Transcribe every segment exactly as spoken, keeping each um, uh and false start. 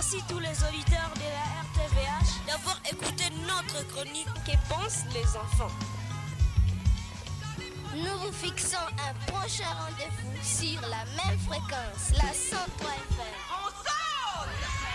Merci tous les auditeurs de la R T V H d'avoir écouté notre chronique Que pensent les enfants. Nous vous fixons un prochain rendez-vous sur la même fréquence, la cent trois F M. On sonne!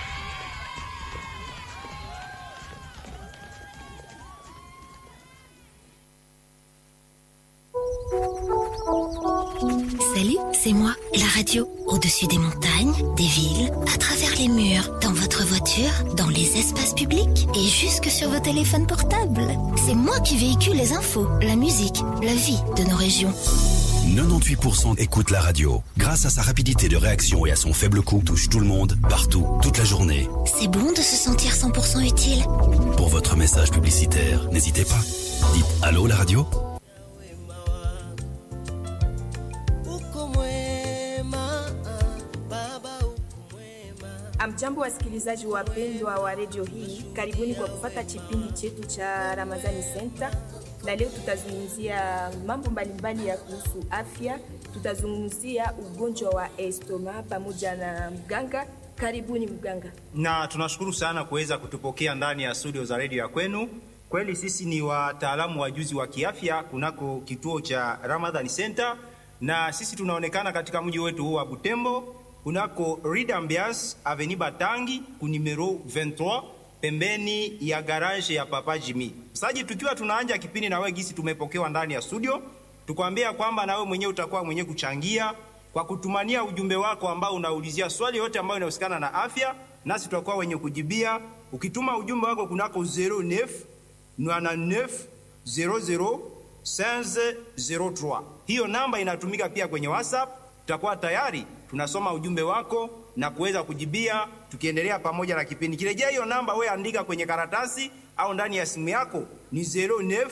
Salut, c'est moi, la radio. Au-dessus des montagnes, des villes, à travers les murs, dans votre voiture, dans les espaces publics et jusque sur vos téléphones portables. C'est moi qui véhicule les infos, la musique, la vie de nos régions. quatre-vingt-dix-huit pour cent écoute la radio. Grâce à sa rapidité de réaction et à son faible coût, touche tout le monde, partout, toute la journée. C'est bon de se sentir cent pour cent utile. Pour votre message publicitaire, n'hésitez pas. Dites allô la radio. Amjambo wasikilizaji wapendwa wa redio hii, karibuni kwa kufata kipindi chetu cha Ramadhani Center. Na leo tutazungumzia mambo mbalimbali ya kuhusu afya. Tutazungumzia ugonjwa wa estoma pamoja na mganga. Karibuni mganga. Na tunashukuru sana kuweza kutupokea ndani ya studio za redio ya kwenu. Kweli sisi ni wataalamu wajuzi wa kiafya kunako kituo cha Ramadhani Center, na sisi tunaonekana katika mji wetu huu wa Butembo kunako Ridambias Avenue Batangi ku numero vingt-trois pembeni ya garage ya Papa Jimmy. Saji tukiwa tunaanza kipindi na wewe gisi tumepokewa ndani ya studio, tukwambia kwamba na wewe mwenyewe utakuwa mwenyewe kuchangia kwa kutumania ujumbe wako ambao unaulizia swali yote ambayo inahusikana na afya, nasi tutakuwa wenye kujibia. Ukituma ujumbe wako kunako zero neuf neuf zero zero quinze zero trois. Hiyo namba inatumika pia kwenye WhatsApp. Tutakuwa tayari tunasoma ujumbe wako na kuweza kujibia tukiendelea pamoja na kipindi. Kirejea hiyo namba wewe andika kwenye karatasi au ndani ya simu yako ni zero neuf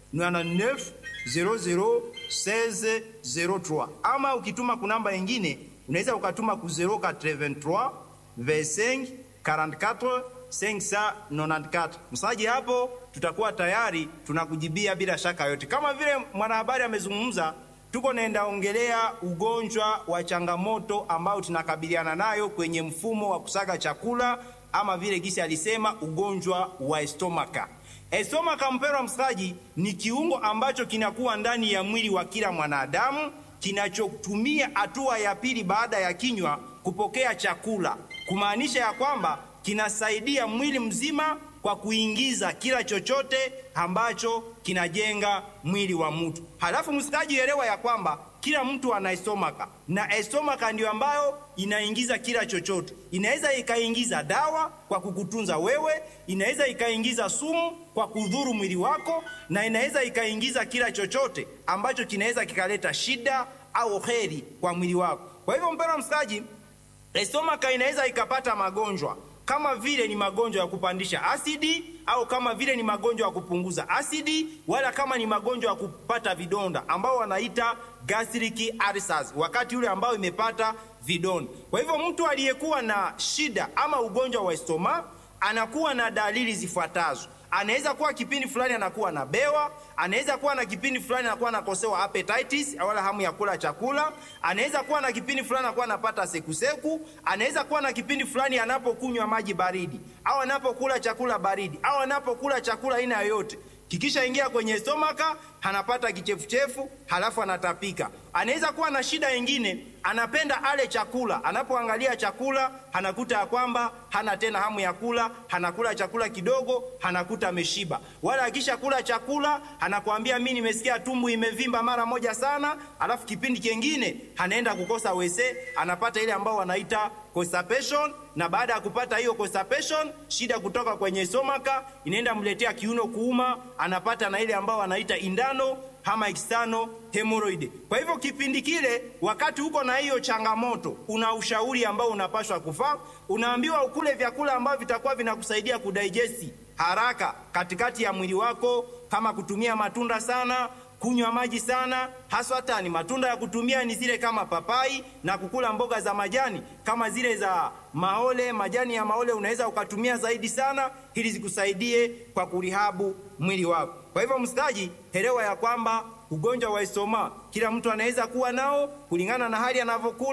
neuf zero zero quinze zero trois. Ama ukituma ku namba nyingine unaweza ukatuma ku zero eighty-three vingt-cinq quarante-quatre cinq cent quatre-vingt-quatorze. Msaji hapo tutakuwa tayari tunakujibia bila shaka yote. Kama vile mwanahabari amezungumza, tuko naenda ongelea ugonjwa wa changamoto ambao tunakabiliana nayo kwenye mfumo wa kusaga chakula, ama vile gisi alisema ugonjwa wa estomaka. Estomaka, mpero msaji, ni kiungo ambacho kinakuwa ndani ya mwili wa kila mwanadamu, kinachotumia hatua ya pili baada ya kinywa kupokea chakula, kumaanisha ya kwamba kinasaidia mwili mzima kwa kuingiza kila chochote ambacho kinajenga mwili wa mtu. Halafu msikaji elewa ya kwamba kila mtu ana estomaka, na estomaka ndio ambayo inaingiza kila chochote. Inaweza ikaingiza dawa kwa kukutunza wewe, inaweza ikaingiza sumu kwa kudhuru mwili wako, na inaweza ikaingiza kila chochote ambacho kinaweza kikaleta shida au heri kwa mwili wako. Kwa hivyo mpendwa msikaji, estomaka inaweza ikapata magonjwa kama vile ni magonjwa ya kupandisha asidi, au kama vile ni magonjwa ya kupunguza asidi, wala kama ni magonjwa ya kupata vidonda ambao wanaita gastric ulcers, wakati ule ambao imepata vidonda. Kwa hivyo mtu aliyekuwa na shida ama ugonjwa wa estoma anakuwa na dalili zifuatazo. Anaweza kuwa kipindi fulani anakuwa na bewa, anaweza kuwa na kipindi fulani anakuwa anakosewa appetitis wala hamu ya kula chakula, anaweza kuwa na kipindi fulani anakuwa anapata sekuseku, anaweza kuwa na kipindi fulani anapokunywa maji baridi au anapokula chakula baridi au anapokula chakula aina yoyote kikisha ingia kwenye stomaka anapata kichefuchefu halafu anatapika. Anaweza kuwa na shida nyingine, anapenda ale chakula, anapoangalia chakula anakuta ya kwamba hana tena hamu ya kula, anakula chakula kidogo, anakuta ameshiba. Wala akisha kula chakula anakuambia mimi nimesikia tumbo imevimba mara moja sana, alafu kipindi kingine anaenda kukosa wese, anapata ile ambao wanaita constipation, na baada ya kupata hiyo constipation, shida kutoka kwenye stomaka inaenda mletea kiuno kuuma, anapata na ile ambao wanaita indano ama external hemorrhoid. Kwa hivyo kipindi kile, wakati uko na hiyo changamoto, una ushauri ambao unapaswa kufaa. Unaambiwa ukule vyakula ambavyo vitakuwa vinakusaidia kudigesti haraka katikati ya mwili wako, kama kutumia matunda sana, kunywa maji sana, haswa tani matunda ya kutumia ni zile kama papai, na kukula mboga za majani kama zile za maole, majani ya maole unaweza ukatumia zaidi sana ili zikusaidie kwa kurihabu mwili wako. Kwa hivyo msikaji, elewa ya kwamba ugonjwa wa estoma kila mtu anaweza kuwa nao kulingana na hali anavyokula,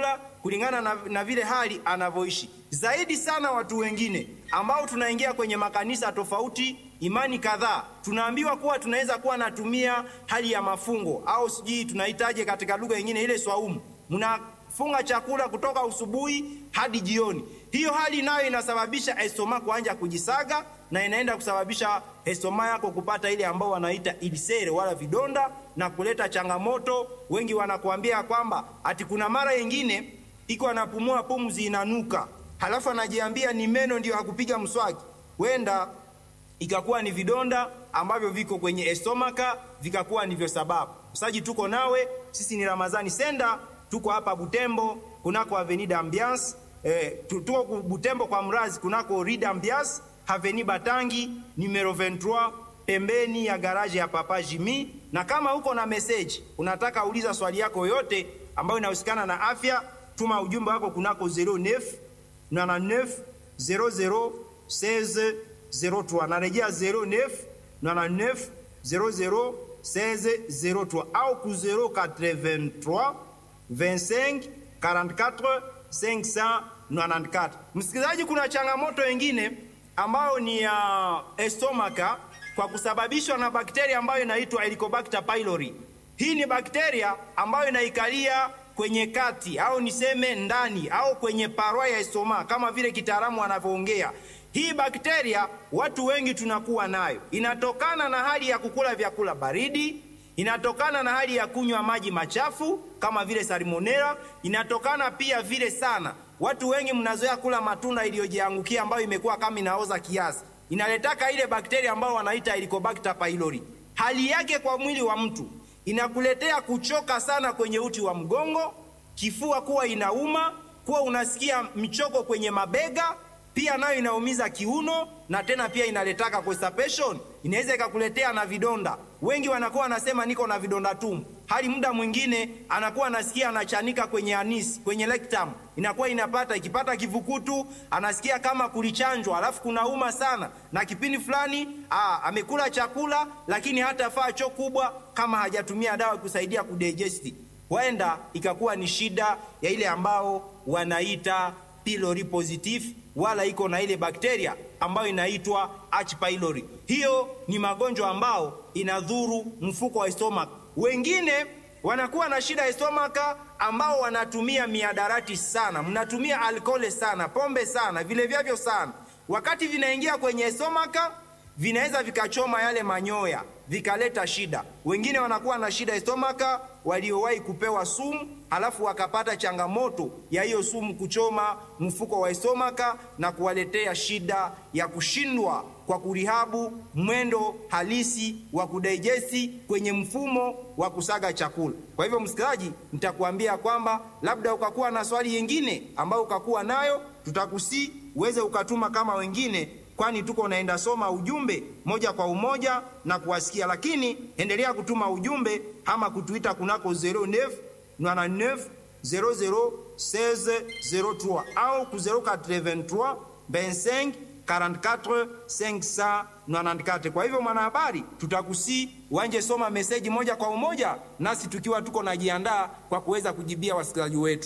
kulingana na, na vile hali anavyoishi. Zaidi sana watu wengine ambao tunaingia kwenye makanisa tofauti, imani kadhaa, tunaambiwa kuwa tunaweza kuwa natumia hali ya mafungo au sijui tunahitaje katika lugha nyingine ile swaumu. Mnafunga chakula kutoka asubuhi hadi jioni. Hiyo hali nayo inasababisha estoma kuanza kujisaga na inaenda kusababisha estoma yako kupata ile ambao wanaita ulcere wala vidonda na kuleta changamoto. Wengi wanakuambia kwamba ati kuna mara nyingine iko anapumua pumzi inanuka, halafu anajiambia ni meno ndio hakupiga mswaki. Wenda ikakuwa ni vidonda ambavyo viko kwenye estomaka vikakuwa ndivyo sababu. Msaji tuko nawe, sisi ni Ramazani Center, tuko hapa Butembo kunako Avenida Ambiance. Eh, tuko Butembo kwa Mrazi kunako Rida Ambiance, Avenue Batangi numero vingt-trois, pembeni ya garage ya Papa Jimmy. Na kama uko na message unataka uliza swali yako yote ambayo inahusikana na afya, tuma ujumbe wako kunako zero neuf quatre-vingt-neuf zéro zéro seize zéro trois. Narejea zero neuf quatre-vingt-neuf zéro zéro seize zéro trois au ku zero quatre-vingt-trois vingt-cinq quarante-quatre cinq cent quatre-vingt-quatre. Msikilizaji, kuna changamoto nyingine ambayo ni ya uh, estomaka kwa kusababishwa na bakteria ambayo inaitwa Helicobacter pylori. Hii ni bakteria ambayo inaikalia kwenye kati au niseme ndani au kwenye paroi ya estoma kama vile kitaalamu wanavyoongea. Hii bakteria watu wengi tunakuwa nayo. Inatokana na hali ya kukula vyakula baridi, inatokana na hali ya kunywa maji machafu kama vile salmonella, inatokana pia vile sana watu wengi mnazoea kula matunda iliyojiangukia ambayo imekuwa kama inaoza kiasi. Inaletaka ile bakteria ambao wanaita Helicobacter pylori. Hali yake kwa mwili wa mtu inakuletea kuchoka sana kwenye uti wa mgongo, kifua kuwa inauma, kuwa unasikia mchoko kwenye mabega, pia nayo inaumiza kiuno, na tena pia inaletaka constipation, inaweza ikakuletea na vidonda. Wengi wanakuwa wanasema niko na vidonda tumbo. Hali muda mwingine anakuwa anasikia anachanika kwenye anisi, kwenye rectum. Inakuwa inapata ikipata kivukutu, anasikia kama kulichanjwa, alafu kunauma sana. Na kipindi fulani aa, amekula chakula lakini hata faa choo kubwa kama hajatumia dawa kusaidia kudigest. Huenda ikakuwa ni shida ya ile ambao wanaita pylori positive, wala iko na ile bakteria ambayo inaitwa H pylori. Hiyo ni magonjwa ambao inadhuru mfuko wa stomach. Wengine wanakuwa na shida ya stomach ambao wanatumia miadarati sana, mnatumia alcohol sana, pombe sana, vile vyavyo sana. Wakati vinaingia kwenye stomach vinaweza vikachoma yale manyoya, vikaleta shida. Wengine wanakuwa na shida ya stomach waliowahi kupewa sumu, halafu wakapata changamoto ya hiyo sumu kuchoma mfuko wa stomach na kuwaletea shida ya kushindwa kwa kurihabu mwendo halisi wa kudigesti kwenye mfumo wa kusaga chakula. Kwa hivyo msikilizaji, nitakuambia kwamba labda ukakuwa na swali nyingine ambayo ukakuwa nayo, tutakusi uweze ukatuma kama wengine, kwani tuko naenda soma ujumbe moja kwa umoja na kuwasikia. Lakini endelea kutuma ujumbe ama kutuita kunako zero neuf quatre-vingt-neuf zéro zéro seize zéro trois au ku zero quatre-vingt-trois vingt-cinq quarante-quatre cinq cent quatre-vingt-quatre. Kwa hivyo mwanahabari, tutakusi uanje soma meseji moja kwa umoja, nasi tukiwa tuko najiandaa kwa kuweza kujibia wasikilizaji wetu.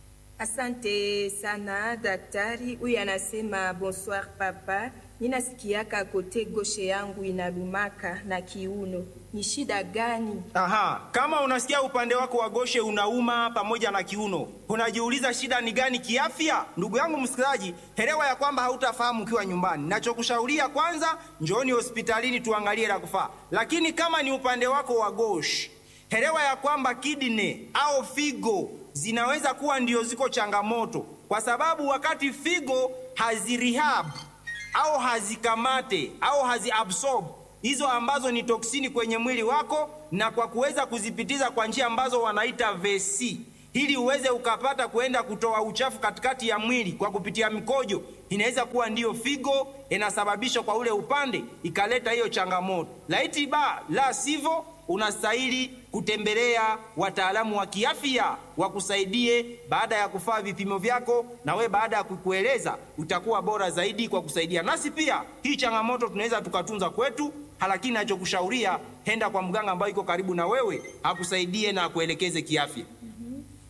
Asante sana daktari. Huyu anasema bonsoir papa, ninasikiaka kote goshe yangu inalumaka na kiuno, ni shida gani? Aha, kama unasikia upande wako wa goshe unauma pamoja na kiuno, unajiuliza shida ni gani kiafya? Ndugu yangu msikilizaji, elewa ya kwamba hautafahamu ukiwa nyumbani. Nachokushauria kwanza, njooni hospitalini tuangalie la kufaa. Lakini kama ni upande wako wa goshe, elewa ya kwamba kidney au figo zinaweza kuwa ndio ziko changamoto, kwa sababu wakati figo hazirehab au hazikamate au haziabsorb hizo ambazo ni toksini kwenye mwili wako, na kwa kuweza kuzipitiza kwa njia ambazo wanaita V C, ili uweze ukapata kuenda kutoa uchafu katikati ya mwili kwa kupitia mikojo, inaweza kuwa ndiyo figo inasababisha kwa ule upande ikaleta hiyo changamoto. Laiti ba la sivyo, unastahili kutembelea wataalamu wa kiafya wakusaidie baada ya kufanya vipimo vyako, na we baada ya kukueleza utakuwa bora zaidi kwa kusaidia. Nasi pia hii changamoto tunaweza tukatunza kwetu, lakini nachokushauria, henda kwa mganga ambaye iko karibu na wewe akusaidie na akuelekeze kiafya. Mm-hmm.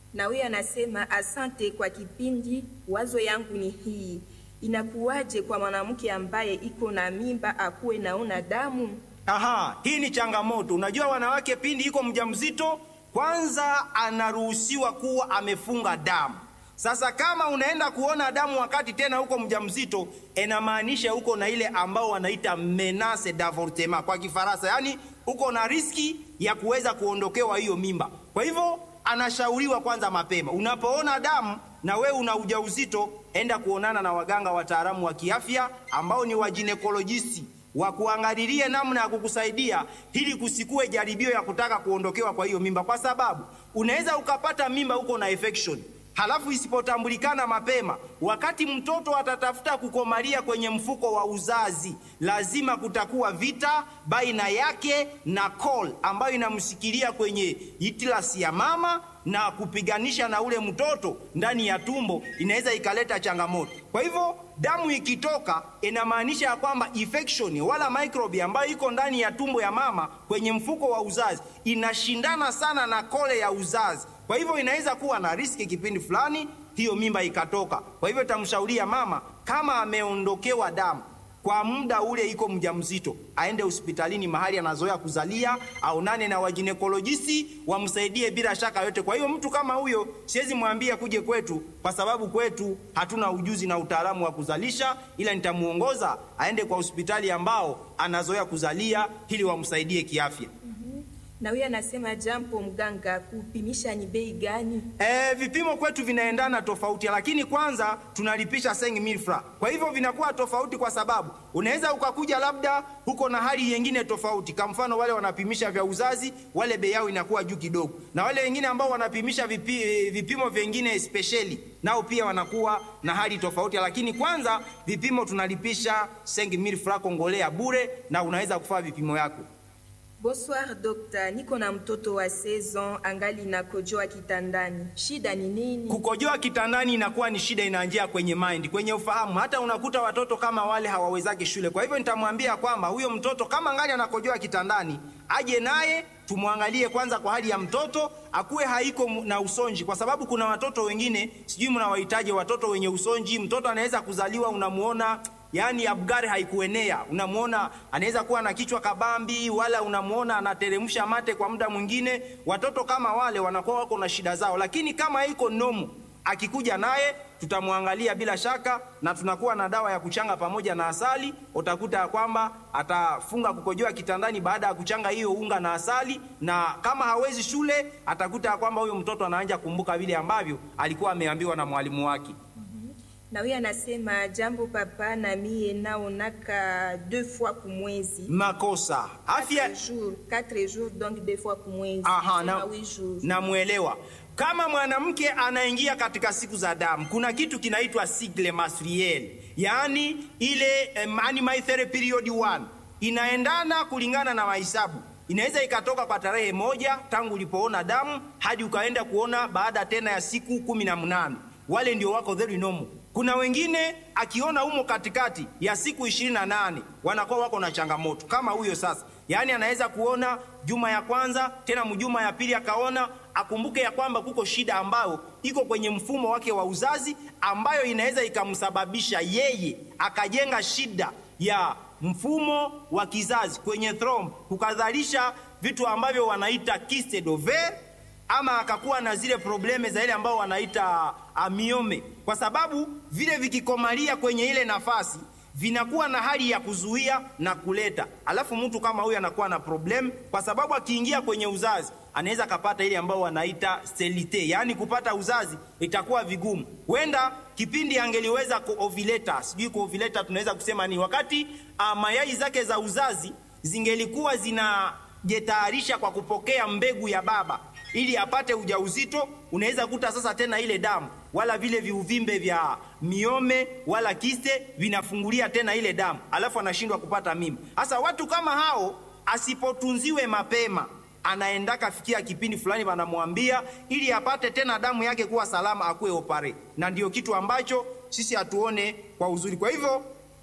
Na huyu anasema asante kwa kipindi, wazo yangu ni hii. Inakuwaje kwa mwanamke ambaye iko na mimba akuwe naona damu? Aha, hii ni changamoto. Unajua wanawake pindi iko mjamzito, kwanza anaruhusiwa kuwa amefunga damu. Sasa kama unaenda kuona damu wakati tena uko mjamzito, inamaanisha uko na ile ambao wanaita menace d'avortement kwa Kifaransa, yani uko na riski ya kuweza kuondokewa hiyo mimba. Kwa hivyo anashauriwa kwanza mapema, unapoona damu na we una ujauzito, enda kuonana na waganga wataalamu wa kiafya ambao ni waginekolojisti, wa kuangalilie namna ya kukusaidia ili kusikue jaribio ya kutaka kuondokewa kwa hiyo mimba, kwa sababu unaweza ukapata mimba uko na infection, halafu isipotambulikana mapema, wakati mtoto atatafuta kukomalia kwenye mfuko wa uzazi, lazima kutakuwa vita baina yake na col ambayo inamshikilia kwenye uterus ya mama na kupiganisha na ule mtoto ndani ya tumbo, inaweza ikaleta changamoto. Kwa hivyo damu ikitoka inamaanisha ya kwamba infection wala microbe ambayo iko ndani ya tumbo ya mama kwenye mfuko wa uzazi inashindana sana na kole ya uzazi. Kwa hivyo inaweza kuwa na riski kipindi fulani hiyo mimba ikatoka. Kwa hivyo tamshauria mama kama ameondokewa damu kwa muda ule iko mjamzito, aende hospitalini mahali anazoea kuzalia, aonane na waginekolojisti wamsaidie bila shaka yote. Kwa hiyo mtu kama huyo siwezi mwambia kuje kwetu, kwa sababu kwetu hatuna ujuzi na utaalamu wa kuzalisha, ila nitamuongoza aende kwa hospitali ambao anazoea kuzalia ili wamsaidie kiafya. Na huyu anasema jambo mganga, kupimisha ni bei gani? Eh, vipimo kwetu vinaendana tofauti, lakini kwanza tunalipisha cinq mille francs. Kwa hivyo vinakuwa tofauti kwa sababu unaweza ukakuja labda huko na hali nyingine tofauti. Kwa mfano wale wanapimisha vya uzazi, wale bei yao inakuwa juu kidogo. Na wale wengine ambao wanapimisha vipi, vipimo vingine speciali, nao pia wanakuwa na hali tofauti, lakini kwanza vipimo tunalipisha cinq mille francs kongolea bure na unaweza kufanya vipimo yako. Bonsoir docteur, niko na mtoto wa seize ans angali na kojoa kitandani. Shida ni nini? Kukojoa kitandani inakuwa ni shida, inaanjia kwenye mind, kwenye ufahamu. Hata unakuta watoto kama wale hawawezaki shule. Kwa hivyo nitamwambia kwamba huyo mtoto kama angali anakojoa kitandani, aje naye tumwangalie kwanza kwa hali ya mtoto, akuwe haiko na usonji, kwa sababu kuna watoto wengine sijui mnawahitaji watoto wenye usonji. Mtoto anaweza kuzaliwa unamuona yani abgari haikuenea, unamuona anaweza kuwa na kichwa kabambi, wala unamuona anateremsha mate kwa muda mwingine. Watoto kama wale wanakuwa wako na shida zao, lakini kama iko nomo, akikuja naye tutamwangalia bila shaka, na tunakuwa na dawa ya kuchanga pamoja na asali. Utakuta kwamba atafunga kukojoa kitandani baada ya kuchanga hiyo unga na asali, na kama hawezi shule atakuta kwamba huyo mtoto anaanza kumbuka vile ambavyo alikuwa ameambiwa na mwalimu wake. Na huyu anasema jambo papa, na mie naonaka deux fois kwa mwezi. Makosa. Afya quatre jours donc deux fois kwa mwezi. Aha, na, na muelewa. Kama mwanamke anaingia katika siku za damu, kuna kitu kinaitwa cycle menstruel. Yaani ile um, anniversary period one inaendana kulingana na mahesabu. Inaweza ikatoka kwa tarehe moja tangu ulipoona damu hadi ukaenda kuona baada tena ya siku kumi na nane. Wale ndio wako very normal. Kuna wengine akiona umo katikati ya siku ishirini na nane wanakuwa wako na changamoto kama huyo sasa. Yaani anaweza kuona juma ya kwanza tena mjuma ya pili akaona, akumbuke ya kwamba kuko shida ambayo iko kwenye mfumo wake wa uzazi, ambayo inaweza ikamsababisha yeye akajenga shida ya mfumo wa kizazi kwenye thromb, kukadhalisha vitu ambavyo wanaita kyste d'ovaire, ama akakuwa na zile probleme za ile ambao wanaita amiome, kwa sababu vile vikikomalia kwenye ile nafasi vinakuwa na hali ya kuzuia na kuleta. Alafu mtu kama huyu anakuwa na problem, kwa sababu akiingia kwenye uzazi anaweza kapata ile ambao wanaita sterilite, yani kupata uzazi itakuwa vigumu. Wenda kipindi angeliweza kuovulate, sijui kuovulate tunaweza kusema ni wakati uh, mayai zake za uzazi zingelikuwa zinajitayarisha kwa kupokea mbegu ya baba ili apate ujauzito, unaweza kuta sasa tena ile damu wala vile viuvimbe vya miome wala kiste vinafungulia tena ile damu, alafu anashindwa kupata mimba. Sasa watu kama hao asipotunziwe mapema, anaenda kafikia kipindi fulani wanamwambia ili apate tena damu yake kuwa salama akuwe opare, na ndio kitu ambacho sisi hatuone kwa uzuri. Kwa hivyo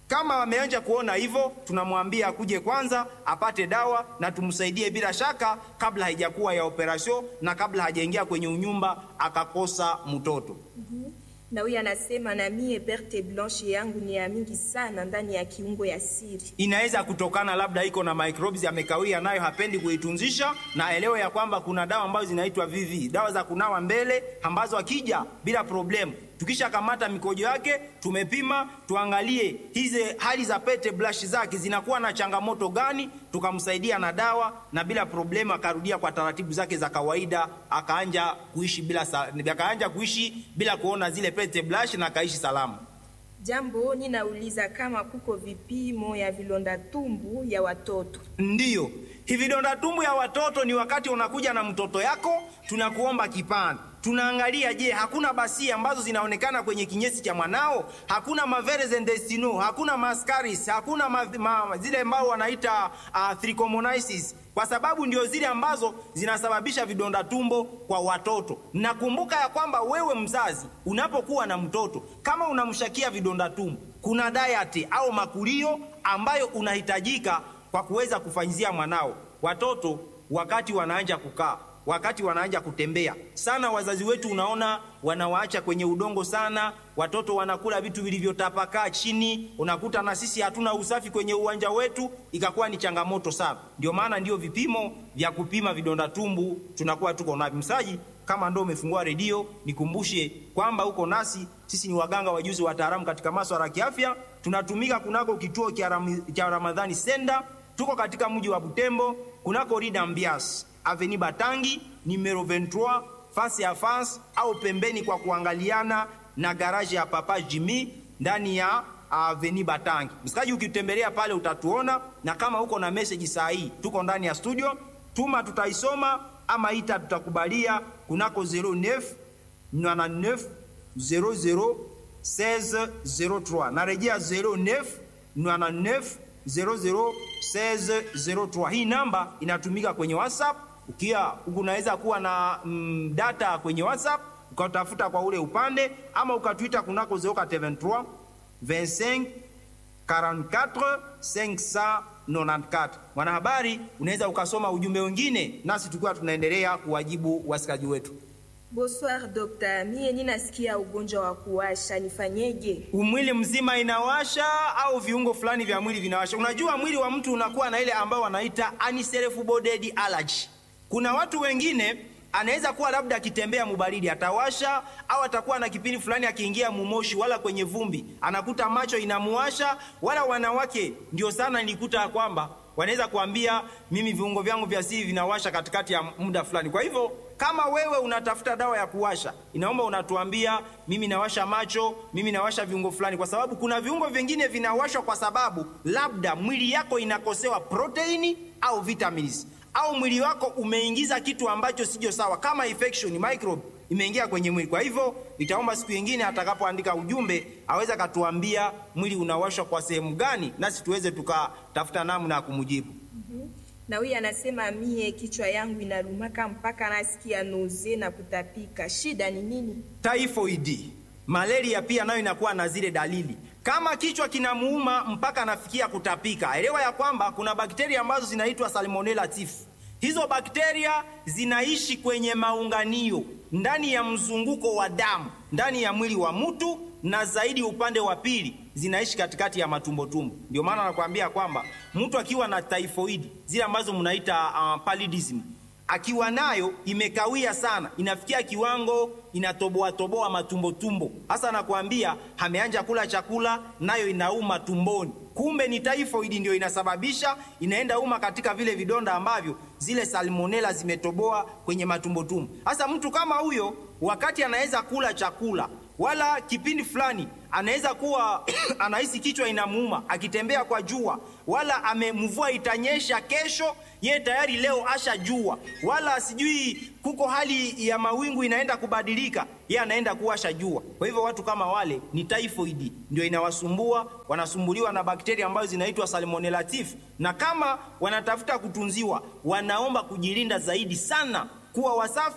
Kama wameanza kuona hivyo, tunamwambia akuje kwanza apate dawa na tumsaidie bila shaka, kabla haijakuwa ya operation na kabla hajaingia kwenye unyumba akakosa mtoto. Mm-hmm. Na huyu anasema na mie perte blanche yangu ni ya mingi sana ndani ya kiungo ya siri. Inaweza kutokana labda iko na microbes amekawia nayo hapendi kuitunzisha, na elewe ya kwamba kuna dawa ambazo zinaitwa V V, dawa za kunawa mbele ambazo akija bila problem. Tukisha kamata mikojo yake, tumepima, tuangalie hizi hali za pete blush zake zinakuwa na changamoto gani, tukamsaidia na dawa na bila problema akarudia kwa taratibu zake za kawaida, akaanja kuishi bila akaanja kuishi bila kuona zile pete blush na akaishi salama. Jambo, ninauliza kama kuko vipimo ya vilonda tumbu ya watoto. Ndiyo, hivi vidonda tumbu ya watoto ni wakati unakuja na mtoto yako, tunakuomba kipande. Tunaangalia, je, hakuna basi ambazo zinaonekana kwenye kinyesi cha mwanao? Hakuna maveres intestinaux, hakuna mascaris, hakuna ma, ma, zile ambao wanaita uh, trichomoniasis, kwa sababu ndio zile ambazo zinasababisha vidonda tumbo kwa watoto. Nakumbuka ya kwamba wewe mzazi unapokuwa na mtoto, kama unamshakia vidonda tumbo, kuna diet au makulio ambayo unahitajika kwa kuweza kufanyizia mwanao. Watoto wakati wanaanza kukaa, wakati wanaanza kutembea sana, wazazi wetu unaona wanawaacha kwenye udongo sana, watoto wanakula vitu vilivyotapakaa chini, unakuta na sisi hatuna usafi kwenye uwanja wetu, ikakuwa ni changamoto sana. Ndio maana ndio vipimo vya kupima vidonda tumbu tunakuwa tuko na msaji. Kama ndo umefungua redio, nikumbushe kwamba uko nasi, sisi ni waganga wajuzi wataalamu katika masuala ya kiafya, tunatumika kunako kituo cha Ramadhani Center, tuko katika mji wa Butembo, kunako Rida Mbias Avenue Batangi numero vingt-trois, face à face au pembeni kwa kuangaliana na garage ya Papa Jimmy ndani ya Avenue Batangi. Msikaji, ukitembelea pale utatuona, na kama uko na message saa hii tuko ndani ya studio, tuma tutaisoma, ama ita tutakubalia kunako zero neuf quatre-vingt-neuf zero zero seize zero trois. Narejea zero neuf quatre-vingt-neuf zero zero seize zero trois. Hii namba inatumika kwenye WhatsApp. Ukia unaweza kuwa na mm, data kwenye WhatsApp ukatafuta kwa ule upande, ama ukatwita kunako zero quatre vingt-trois vingt-cinq quarante-quatre cinq cent quatre-vingt-quatorze. Mwanahabari, unaweza ukasoma ujumbe wengine nasi tukiwa tunaendelea kuwajibu wasikaji wetu. Bonsoir docteur, mie ninasikia ugonjwa wa kuwasha, nifanyeje? Umwili mzima inawasha au viungo fulani vya mwili vinawasha? Unajua mwili wa mtu unakuwa na ile ambao wanaita unself bodied allergy. Kuna watu wengine anaweza kuwa labda akitembea mubaridi atawasha, au atakuwa na kipindi fulani akiingia mumoshi wala kwenye vumbi anakuta macho inamuwasha. Wala wanawake ndio sana nilikuta kwamba wanaweza kuambia mimi viungo vyangu vya siri vinawasha katikati ya muda fulani. Kwa hivyo kama wewe unatafuta dawa ya kuwasha, inaomba unatuambia mimi nawasha macho, mimi nawasha viungo fulani, kwa sababu kuna viungo vingine vinawashwa kwa sababu labda mwili yako inakosewa proteini au vitamins, au mwili wako umeingiza kitu ambacho sijo sawa, kama infection, microbe imeingia kwenye mwili. Kwa hivyo nitaomba siku nyingine atakapoandika ujumbe aweza katuambia mwili unawashwa kwa sehemu gani, nasi tuweze tukatafuta namna ya kumjibu. Mm-hmm. Na huyu anasema mie kichwa yangu inarumaka mpaka nasikia noze na kutapika. Shida ni nini? Typhoid. Malaria pia nayo inakuwa na zile dalili. Kama kichwa kinamuuma mpaka nafikia kutapika, elewa ya kwamba kuna bakteria ambazo zinaitwa Salmonella typhi. Hizo bakteria zinaishi kwenye maunganio ndani ya mzunguko wa damu ndani ya mwili wa mtu, na zaidi upande wa pili zinaishi katikati ya matumbo tumbo. Ndio maana nakwambia kwamba mtu akiwa na typhoid, zile ambazo mnaita uh, paludism, akiwa nayo imekawia sana, inafikia kiwango inatoboa toboa matumbo tumbo. Hasa nakwambia ameanja kula chakula nayo inauma tumboni. Kumbe ni typhoid ndio inasababisha, inaenda uma katika vile vidonda ambavyo zile salmonella zimetoboa kwenye matumbo tumbo. Hasa mtu kama huyo wakati anaweza kula chakula wala kipindi fulani anaweza kuwa anahisi kichwa inamuuma akitembea kwa jua, wala amemvua itanyesha kesho, ye tayari leo asha jua, wala sijui kuko hali ya mawingu inaenda kubadilika, ye anaenda kuwasha jua. Kwa hivyo watu kama wale ni typhoid ndio inawasumbua, wanasumbuliwa na bakteria ambazo zinaitwa Salmonella typhi. Na kama wanatafuta kutunziwa, wanaomba kujilinda zaidi sana, kuwa wasafi,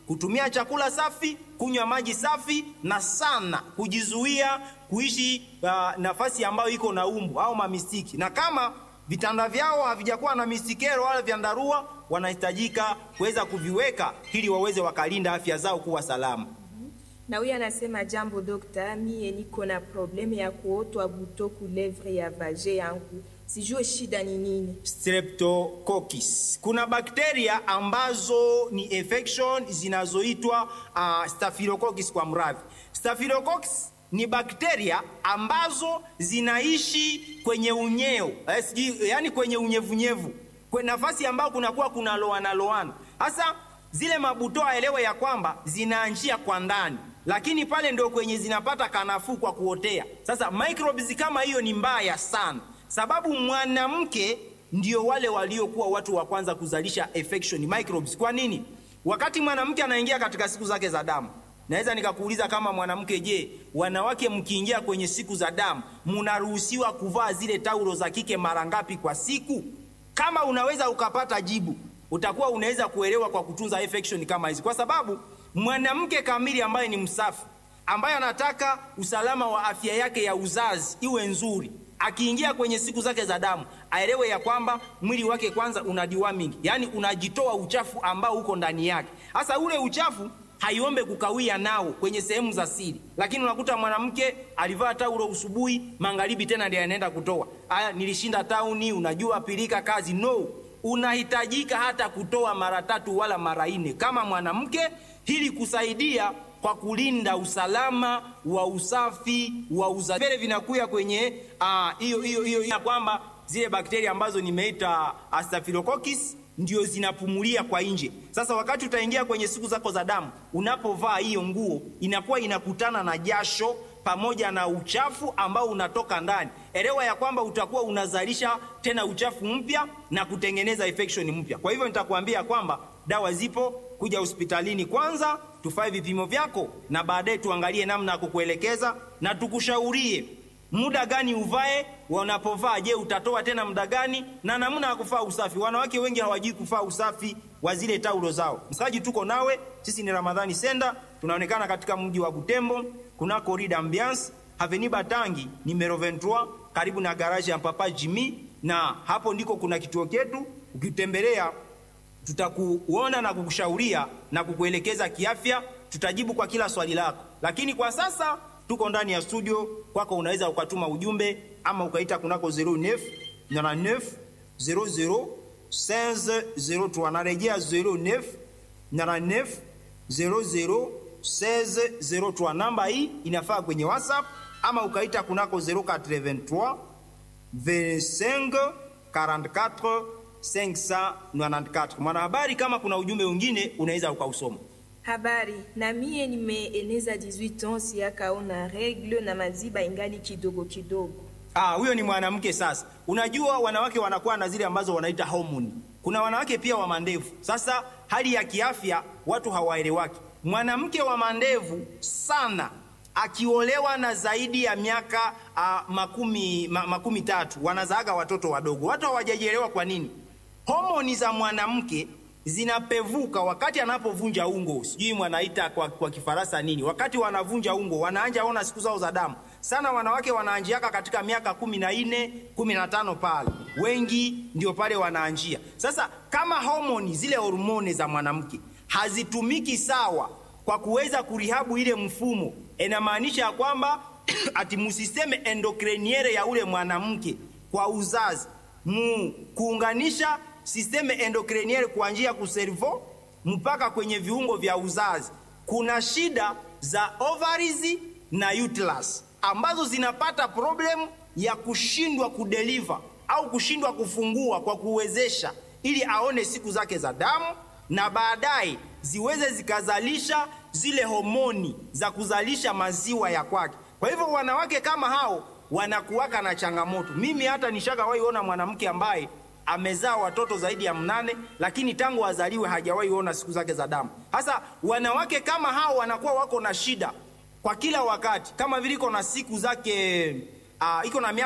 kutumia chakula safi, kunywa maji safi, na sana kujizuia kuishi uh, nafasi ambayo iko na umbu au mamistiki. Na kama vitanda vyao havijakuwa na mistikero wala vyandarua, wanahitajika kuweza kuviweka ili waweze wakalinda afya zao kuwa salama. Na huyu anasema, jambo dokta, mie niko na probleme ya kuotwa buto ku lèvre ya vage yangu. Sijue shida ni nini? Streptococcus. Kuna bakteria ambazo ni infection zinazoitwa uh, Staphylococcus kwa mravi. Staphylococcus ni bakteria ambazo zinaishi kwenye unyeo, yani kwenye unyevunyevu, kwa nafasi ambayo kunakuwa kuna loana loana. Hasa zile mabuto aelewe ya kwamba zinaanjia kwa ndani, lakini pale ndio kwenye zinapata kanafuu kwa kuotea. Sasa microbes kama hiyo ni mbaya sana, sababu mwanamke ndio wale waliokuwa watu wa kwanza kuzalisha infection microbes. Kwa nini? Wakati mwanamke anaingia katika siku zake za damu, naweza nikakuuliza kama mwanamke, je, wanawake mkiingia kwenye siku za damu mnaruhusiwa kuvaa zile taulo za kike mara ngapi kwa siku? Kama unaweza ukapata jibu, utakuwa unaweza kuelewa kwa kutunza infection kama hizi. Kwa sababu mwanamke kamili ambaye ni msafi, ambaye anataka usalama wa afya yake ya uzazi iwe nzuri, akiingia kwenye siku zake za damu aelewe ya kwamba mwili wake kwanza una deworming, yani unajitoa uchafu ambao uko ndani yake. Hasa ule uchafu haiombe kukawia nao kwenye sehemu za siri, lakini unakuta mwanamke alivaa taulo usubuhi, magharibi tena ndiye anaenda kutoa. Aya, nilishinda tauni, unajua pilika kazi. No, unahitajika hata kutoa mara tatu wala mara nne kama mwanamke, ili kusaidia kwa kulinda usalama wa usafi wa uzazi. Vile vinakuya kwenye hiyo hiyo hiyo kwamba zile bakteria ambazo nimeita Staphylococcus ndio zinapumulia kwa nje. Sasa wakati utaingia kwenye siku zako za damu, unapovaa hiyo nguo inakuwa inakutana na jasho pamoja na uchafu ambao unatoka ndani. Elewa ya kwamba utakuwa unazalisha tena uchafu mpya na kutengeneza infection mpya. Kwa hivyo nitakwambia kwamba dawa zipo, kuja hospitalini kwanza, tufanye vipimo vyako, na baadaye tuangalie namna ya kukuelekeza na tukushaurie muda gani uvae. Wanapovaa, je, utatoa tena muda gani, na namna ya kufaa usafi. Wanawake wengi hawajui kufaa usafi wa zile taulo zao. Msaji, tuko nawe, sisi ni Ramadhani Center, tunaonekana katika mji wa Butembo, kuna Corridor Ambiance, Avenue Batangi, numero vingt-trois, karibu na garage ya Papa Jimmy, na hapo ndiko kuna kituo chetu. Ukitembelea tutakuona na kukushauria na kukuelekeza kiafya, tutajibu kwa kila swali lako. Lakini kwa sasa tuko ndani ya studio kwako, unaweza ukatuma ujumbe ama ukaita kunako zero neuf neuf zero zero seize zero trois. Narejea zero neuf neuf zero zero seize zero trois. Namba hii inafaa kwenye WhatsApp, ama ukaita kunako zero quatre vingt-trois vingt-cinq quarante-quatre cinq cent quatre-vingt-quatorze. Mwanahabari, kama kuna ujumbe mwingine unaweza ukausoma. Habari, na mie nimeeneza dix-huit ans, siyakaona regle na maziba ingali kidogo kidogo. Ah, huyo ni mwanamke sasa. Unajua wanawake wanakuwa na zile ambazo wanaita hormone. Kuna wanawake pia wa mandevu. Sasa hali ya kiafya watu hawaelewaki. Mwanamke wa mandevu sana akiolewa na zaidi ya miaka uh, makumi, ma, makumi tatu wanazaaga watoto wadogo. Watu hawajajielewa kwa nini. Hormone za mwanamke zinapevuka wakati anapovunja ungo. Sijui mwanaita kwa, kwa Kifaransa nini. Wakati wanavunja ungo, wanaanja ona siku zao za damu. Sana wanawake wanaanjiaka katika miaka kumi na nne, kumi na tano pale. Wengi ndio pale wanaanjia. Sasa kama hormone, zile hormone za mwanamke hazitumiki sawa kwa kuweza kurihabu ile mfumo, inamaanisha kwamba ati musisteme endocriniere ya ule mwanamke kwa uzazi, mu kuunganisha sisteme endocriniere kuanzia ku cerveau mpaka kwenye viungo vya uzazi, kuna shida za ovaries na uterus ambazo zinapata problem ya kushindwa kudeliver au kushindwa kufungua kwa kuwezesha ili aone siku zake za damu, na baadaye ziweze zikazalisha zile homoni za kuzalisha maziwa ya kwake. Kwa hivyo wanawake kama hao wanakuwaka na changamoto. Mimi hata nishakawahi ona mwanamke ambaye amezaa watoto zaidi ya mnane, lakini tangu azaliwe hajawahi ona siku zake za damu. Hasa wanawake kama hao wanakuwa wako na shida kwa kila wakati, kama vile iko na siku zake uh, iko na